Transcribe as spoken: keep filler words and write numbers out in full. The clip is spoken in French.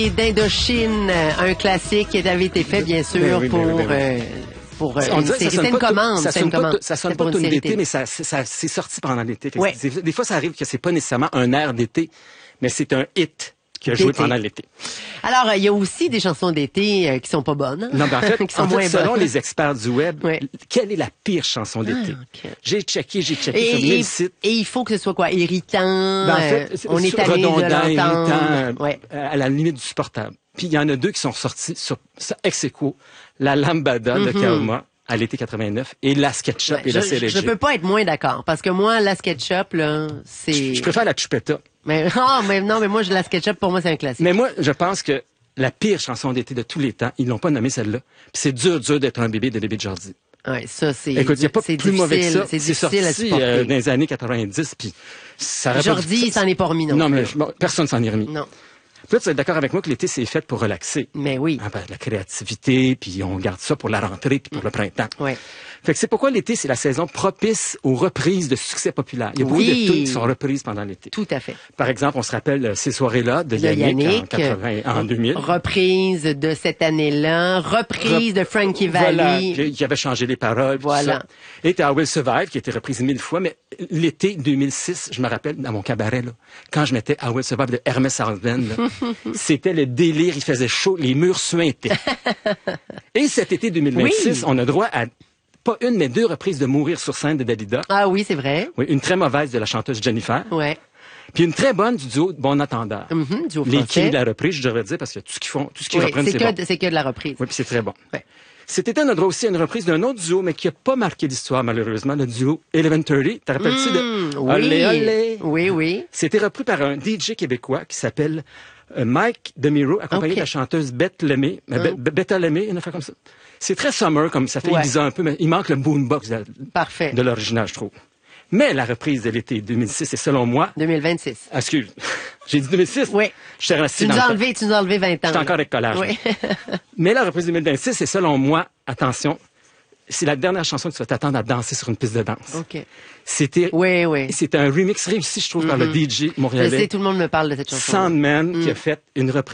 Soleil d'Indochine, un classique qui avait été fait, bien sûr, Ben oui, ben pour... oui, ben oui. Euh, pour euh, On une dirait que série. ça C'est sonne une pas commande. tout- ça c'est sonne une pas commande. tout- ça sonne C'est pas pour tout une série d'été, télé. mais ça, ça, ça- c'est sorti pendant l'été. Fait que Ouais. Des, des fois, ça arrive que c'est pas nécessairement un air d'été, mais c'est un hit qui a joué D'été. pendant l'été. Alors, euh, il y a aussi des chansons d'été euh, qui sont pas bonnes. Non, ben en fait, qui sont en fait, moins selon bonnes. les experts du web, Ouais. quelle est la pire chanson d'été? Ah, ok. J'ai checké, j'ai checké Et, sur mille et, sites. et il faut que ce soit quoi? Irritant. Ben, en fait, euh, c'est- on est c'est tanné de redondant, l'entendre. irritant, Ouais. euh, à la limite du supportable. Puis il y en a deux qui sont sortis sur sur ex aequo, la Lambada de Kaoma à l'été quatre-vingt-neuf et la SketchUp Ouais, et la je, C L G. je peux pas être moins d'accord parce que moi, la SketchUp, là, c'est... Je préfère la Chupetta. Mais, ah, mais non, mais moi, je- la SketchUp, pour moi, c'est un classique. Mais moi, je pense que la pire chanson d'été de tous les temps, ils l'ont pas nommée celle-là. Puis c'est dur, dur d'être un bébé de bébé de Jordi. Ouais, ça, c'est... Écoute, il n'y a pas c'est plus mauvais que difficile, ça. C'est C'est difficile à sorti supporter. euh, dans les années quatre-vingt-dix, puis ça aurait pas Jordi, dû- il s'en est pas remis non Non, plus. mais bon, personne s'en est remis. Non. Puis là, tu vas être d'accord avec moi que l'été, c'est fait pour relaxer. Mais oui. Ah, ben, la créativité, puis on garde ça pour la rentrée, puis pour le printemps. Ouais. Fait que c'est pourquoi l'été, c'est la saison propice aux reprises de succès populaires. Il y a beaucoup Oui. de tunes qui sont reprises pendant l'été. Tout à fait. Par exemple, on se rappelle euh, ces soirées-là de De Yannick, Yannick, en, quatre-vingts, en deux mille. reprise de cette année-là, reprise de Frankie Voilà, Valli. qui qui avait changé les paroles. puis Voilà. tout ça. Et t'as I Will Survive, qui a été reprise mille fois, mais l'été deux mille six, je me rappelle, dans mon cabaret, là, quand je mettais I Will Survive de Hermès Arden, là, c'était le délire, il faisait chaud, les murs suintaient. Et cet été deux mille vingt-six, Oui. on a droit à pas une, mais deux reprises de Mourir sur scène de Dalida. Ah oui, c'est vrai. Oui, une très mauvaise de la chanteuse Jennifer. Ouais. Puis une très bonne du duo de Bon Entendeur. Mhm, duo Les français. Kings de la reprise, je devrais dire, parce que tout ce qu'ils font, tout ce qu'ils Oui, reprennent, c'est c'est que, bon. c'est que de la reprise. Oui, puis c'est très bon. Ouais. Cet été, on a droit aussi à une reprise d'un autre duo, mais qui n'a pas marqué l'histoire, malheureusement, le duo eleven thirty. T'as rappelles-tu Mmh, de oui. Olé, olé? Oui, oui. C'était repris par un D J québécois qui s'appelle euh, Mike DeMiro, accompagné Ok. de la chanteuse Bette Lemay. Euh, Be- Be- Betta Lemay, une affaire comme ça. C'est très summer, comme ça fait Ouais. Ibiza un peu, mais il manque le boombox de, Parfait. de l'original, je trouve. Mais la reprise de l'été deux mille six, c'est selon moi... deux mille vingt-six. Ah, excuse, j'ai dit deux mille six? Oui. Je t'ai resté Tu dans nous le as temps. enlevé, tu nous as enlevé vingt ans. J'étais encore avec collage. Oui. Mais la reprise deux mille vingt-six, c'est selon moi, attention, c'est la dernière chanson que tu vas t'attendre à danser sur une piste de danse. OK. C'était Oui, oui. c'était un remix réussi, je trouve, par le D J Je montréalais sais, tout le monde me parle de cette chanson. Sandman qui a fait une reprise